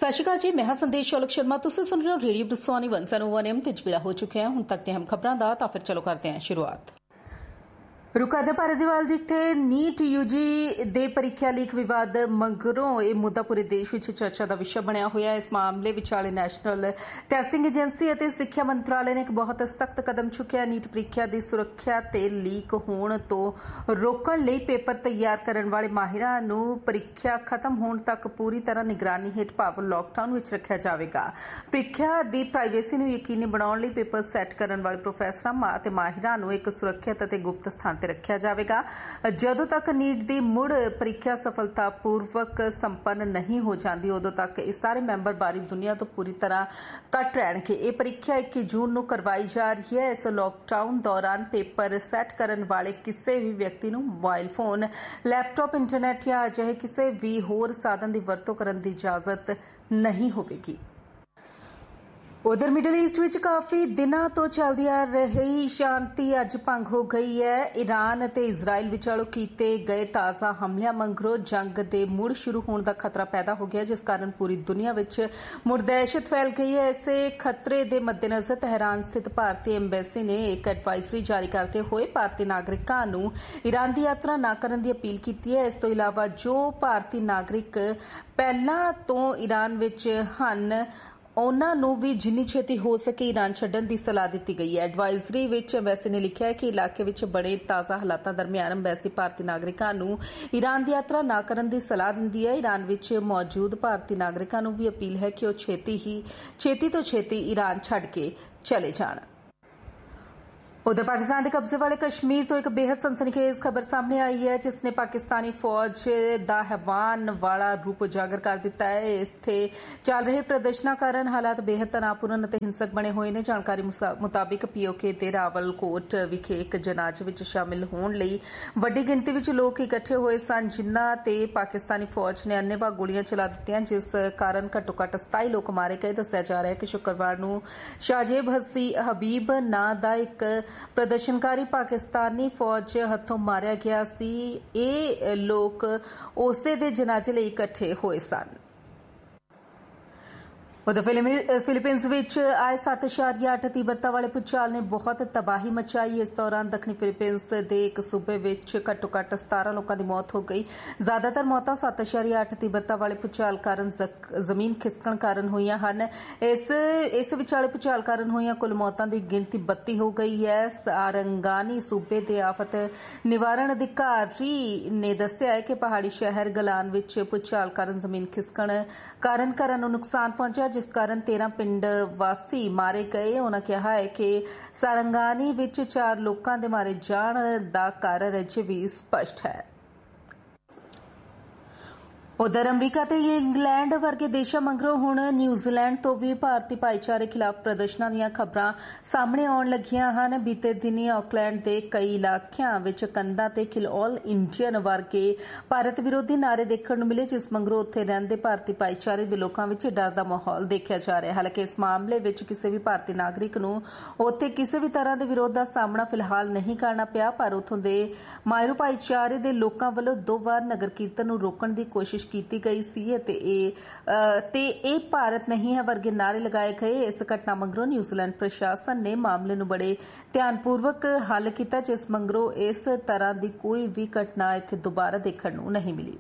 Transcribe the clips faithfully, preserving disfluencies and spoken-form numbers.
सत श्री अकाल जी, मैं हां संदेश शौलक शर्मा। तुसीं सुन रहे हो रेडियो बरसाने वन ज़ीरो वन एम ते ਵੇਲਾ हो चुके हैं हुण तक दी अहम खबरां दा। तां फिर चलो करते हैं शुरुआत। रुकादा भारद्वाज जिथे नीट यूजी दे परीक्षा लीक विवाद मगरों यह मुद्दा पूरे देश में चर्चा का विषय बनया हुआ है। इस मामले विचाले नैशनल टैसटिंग एजेंसी और सिक्ख्या मंत्रालय ने एक बहुत सख्त कदम चुकिया। नीट परीक्षा की सुरक्षा ते लीक होने तो रोकण लई पेपर तैयार करने वाले माहिरां नूं परीक्षा खत्म होने तक पूरी तरह निगरानी हेठ भाव लॉकडाउन विच रखिया जावेगा। परीक्षा की प्राइवेसी नूं यकीनी बनाउण लई पेपर सैट करने वाले प्रोफैसरां ते माहिरां नूं एक सुरक्षित ते गुप्त स्थान रखा जाएगा। जदों तक नीट की मुड़ परीक्षा सफलतापूर्वक संपन्न नहीं हो जाती उदों तक इस सारे मैंबर बारी दुनिया तो पूरी तरह कट रहणगे। यह परीक्षा इक्की जून को करवाई जा रही है। इस लॉकडाउन दौरान पेपर सैट करने वाले किसी भी व्यक्ति को मोबाइल फोन, लैपटॉप, इंटरनेट या अजिहे किसी भी होर साधन की वरतों करने की इजाजत नहीं होगी। उधर मिडल ईस्ट विच काफी दिनों तो चलदी आ रही शांति अज भंग हो गई है। ईरान ते इजराइल विचालों कीते गए ताज़ा हमलियां मगरों जंग दे मुड़ शुरू होने का खतरा पैदा हो गया, जिस कारण पूरी दुनिया विच मुड़ दहशत फैल गई है। इसे खतरे के मद्देनजर तेहरान स्थित भारतीय एम्बेसी ने एक एडवाइजरी जारी करते हुए भारतीय नागरिकों नूं ईरान की यात्रा न करने की अपील की है। इस तो इलावा जो भारतीय नागरिक पहलां तो ईरान विच हन उन्हां नूं भी जिन्नी छेती हो सके ईरान छड्डण की सलाह दी गई है। एडवाइजरी विच एम्बेसी ने लिखा है कि इलाके विच बड़े ताज़ा हालातां दरमियान एम्बेसी भारतीय नागरिकों नूं ईरान की यात्रा न करने की सलाह दिंदी है। ईरान विच मौजूद भारतीय नागरिकों नूं भी अपील है कि वह छेती ही छेती तो छेती ईरान छड्ड के चले जाण। उधर पाकिस्तान के कब्जे वाले कश्मीर तो एक बेहद सनसनीखेज खबर सामने आई है, जिसने पाकिस्तानी फौज का हैवान वाला रूप उजागर कर दिता है। इत्थे चल रहे प्रदर्शनों कारण हालात बेहद तनावपूर्ण और हिंसक बने हुए हैं। जानकारी मुताबिक पीओके के रावलकोट विखे एक जनाजे में शामिल होने लई वड्डी गिणती में लोग इकट्ठे हुए सन, जिन्हां ते पाकिस्तानी फौज ने अन्नेवाह गोलियां चला दित्तियां, जिस कारण घट्टो घट्ट सताई लोग मारे गए। दस्सिया जा रहा है कि शुक्रवार नूं शाहजेब हबीब नां दा एक प्रदर्शनकारी पाकिस्तानी फौज हथों मारिया गया सी। ये लोग उसे दे जनाजे लई इकट्ठे हुए सन। उधर फिलीपींस विच आए सत्त इशारिया अठ तीव्रता वाले भूचाल ने बहुत तबाही मचाई। इस दौरान दक्षिणी फिलीपींस के एक सूबे विच घट्टो घट्ट सतारह लोगों की मौत हो गई। ज्यादातर मौतां सत्त इशारिया अठ तीव्रता वाले भूचाल कारण जमीन खिसकण कारण हुईयां हन। इस इस विचाले भूचाल कारण हुईयां कुल मौतां की गिणती बत्ती हो गई है। सारंगानी सूबे के आफत निवारण अधिकारी ने दस्सिया है कि पहाड़ी शहर गलान विच भूचाल कारण जमीन खिसकण कारण घरां नूं नुकसान पहुंचा, जिस कारण तेरह पिंड वासी मारे गए। उन्होंने कहा है कि सारंगानी विच चार लोगों के मारे जाण दा कारण अजे भी स्पष्ट है। उधर अमरीका ते इंग्लैंड वर्गे देशों मगरों हुण न्यूजीलैंड तो भी भारतीय भाईचारे खिलाफ प्रदर्शनों दीयां खबरां सामने आउण लगियां हन। बीते दिनी ऑकलैंड के कई इलाकों विच कंधां ते किल ऑल इंडियन वर्गे भारत विरोधी नारे देखण नूं मिले, जिस मगरों उत्थे रहिंदे भारतीय भाईचारे दे लोकां विच डर दा माहौल देखिया जा रहा है। हालांकि इस मामले विच किसी भी भारतीय नागरिक नूं उत्थे किसी भी तरह के विरोध का सामना फिलहाल नहीं करना पिया, पर उत्थों दे मायरू भाईचारे दे लोकां वल्लों दो वार नगर कीर्तन नूं रोकण दी कोशिश की गई सी ते ए भारत नहीं है वर्गे नारे लगाए गए। इस घटना मगरों न्यूजीलैंड प्रशासन ने मामले नूं बड़े ध्यानपूर्वक हल किया, जिस मगरों इस तरह की कोई भी घटना इत्थे दोबारा देखण नूं नहीं मिली।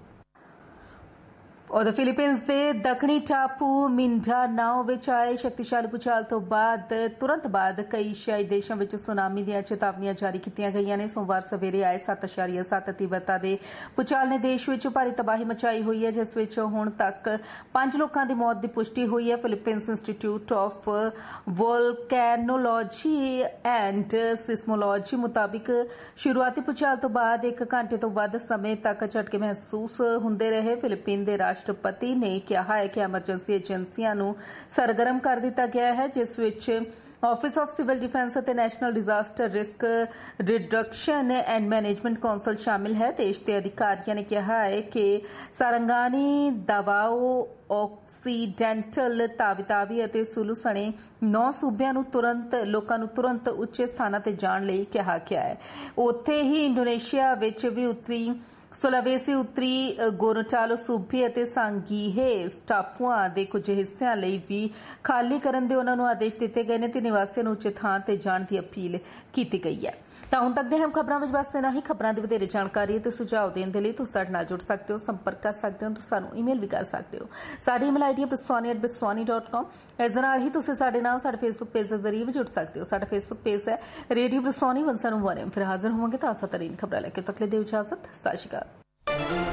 और फिलीपींस के दक्षिणी टापू मिंडानाओ विच आए शक्तिशाली भूचाल तो बाद तुरंत बाद कई एशियाई देशों में सुनामी दी चेतावनियां जारी की गई ने। सोमवार सवेरे आए सत्त इशारिया सत्त तीव्रता के भूचाल ने देश में भारी तबाही मचाई हुई है, जिस विच हुण तक पांच लोगों की मौत की पुष्टि हुई है। Philippines institute of volcanology and seismology मुताबिक शुरुआती भूचाल तो बाद एक घंटे तो वध समय तक झटके महसूस होंदे रहे। फिलीपीन के राष्ट्रपति ने कहा है कि एमरजेंसी एजेंसियां नूं सरगर्म कर दिता गया है, जिस विच ऑफिस ऑफ सिविल डिफेंस और national disaster risk reduction and management council शामिल है। देश के अधिकारियों ने कहा है कि सारंगानी, दवाओ, ऑक्सीडेंटल, तावी-तावी और सुलू सने नौ सूबियां नूं तुरंत लोकां नूं तुरंत उच्चे स्थानां ते जाण लई कहा गया है। उत्थे ही इंडोनेशिया विच भी उत्तरी ਸੁਲਾਵੇਸੀ ਉੱਤਰੀ ਗੋਰੋਟਾਲੋ ਸੂਬੇ ਅਤੇ ਸਾਂਗੀਹੇ ਟਾਪੂਆਂ ਦੇ ਕੁਝ ਹਿੱਸਿਆਂ ਲਈ ਵੀ ਖਾਲੀ ਕਰਨ ਦੇ ਉਹਨਾਂ ਨੂੰ ਆਦੇਸ਼ ਦਿੱਤੇ ਗਏ ਨੇ ਤੇ ਨਿਵਾਸੀਆਂ ਨੂੰ ਉਚਿਤ ਥਾਂ ਤੇ ਜਾਣ ਦੀ ਅਪੀਲ ਕੀਤੀ ਗਈ ਹੈ। ਤਾਂ ਹੁਣ ਤੱਕ ਦੇ ਹਮ ਖਬਰਾਂ ਵਿੱਚ ਬਸ ਇੰਨਾ ਹੀ। ਖਬਰਾਂ ਦੀ ਵਧੇਰੇ ਜਾਣਕਾਰੀ ਅਤੇ ਸੁਝਾਅ ਦੇਣ ਦੇ ਲਈ ਤੁਸੀਂ ਸਾਡੇ ਨਾਲ ਜੁੜ ਸਕਦੇ ਹੋ, ਸੰਪਰਕ ਕਰ ਸਕਦੇ ਹੋ, ਤੁਸੀਂ ਸਾਨੂੰ ਈਮੇਲ ਵੀ ਕਰ ਸਕਦੇ ਹੋ। ਸਾਡੀ ਈਮੇਲ ਆਈਡੀ ਹੈ biswani at biswani dot com। ਇਸ ਦੇ ਨਾਲ ਹੀ ਤੁਸੀਂ ਸਾਡੇ ਨਾਲ ਸਾਡੇ ਫੇਸਬੁੱਕ ਪੇਜ ਦੇ ਜ਼ਰੀਏ ਵੀ ਜੁੜ ਸਕਦੇ ਹੋ। ਸਾਡਾ ਫੇਸਬੁੱਕ ਪੇਜ ਹੈ ਰੇਡੀਓ ਬਿਸਵਾਨੀ ਇੱਕ ਸੌ ਇੱਕ। ਫਿਰ ਹਾਜ਼ਰ ਹੋਵਾਂਗੇ ਤਾਂ ਤਾਜ਼ਾ ਤਰੀਨ ਖਬਰਾਂ ਲੈ ਕੇ। ਤੱਕ ਲਈ ਦਿਓ ਇਜਾਜ਼ਤ। ਸਤਿ ਸ਼੍ਰੀ ਅਕਾਲ।